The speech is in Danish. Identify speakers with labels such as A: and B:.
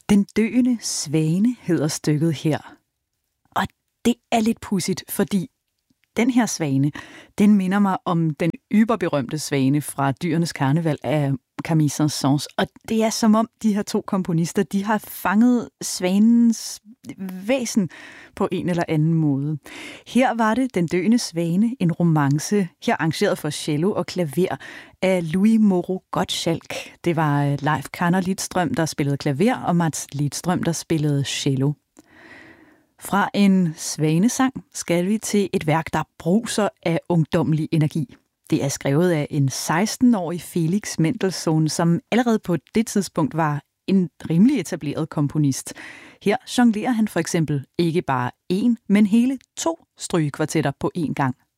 A: Den døende svane hedder stykket her. Og det er lidt pudsigt, fordi den her svane, den minder mig om den yberberømte svane fra Dyrenes Karneval af Camille Saint-Saëns. Og det er som om de her to komponister, de har fanget svanens væsen på en eller anden måde. Her var det Den døende svane, en romance, her arrangeret for cello og klaver af Louis Moreau Gottschalk. Det var Leif Kanner Lidstrøm, der spillede klaver, og Mats Lidstrøm, der spillede cello. Fra en svanesang skal vi til et værk, der bruser af ungdommelig energi. Det er skrevet af en 16-årig Felix Mendelssohn, som allerede på det tidspunkt var en rimelig etableret komponist. Her jonglerer han for eksempel ikke bare 1, men hele 2 strygekvartetter på én gang.